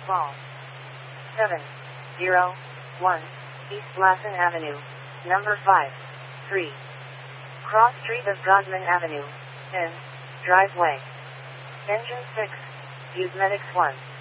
Falls. 701 East Lassen Avenue, number 53. Cross Street of Godman Avenue, N. Driveway. Engine 6. Use Medics 1.